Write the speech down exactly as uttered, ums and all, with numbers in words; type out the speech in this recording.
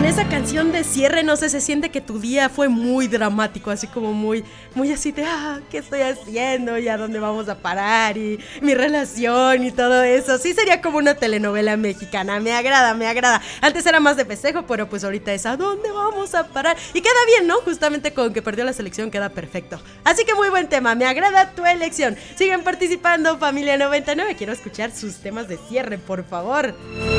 esa canción de cierre, no sé, se siente que tu día fue muy dramático, así como muy, muy así de, ah, ¿qué estoy haciendo? ¿Y a dónde vamos a parar? Y mi relación y todo eso. Sí sería como una telenovela mexicana, me agrada, me agrada. Antes era más de festejo, pero pues ahorita es, ¿a dónde vamos a parar? Y queda bien, ¿no? Justamente con que perdió la selección queda perfecto. Así que muy buen tema, me agrada tu elección. Sigan participando, familia noventa y nueve, quiero escuchar sus temas de cierre, por favor.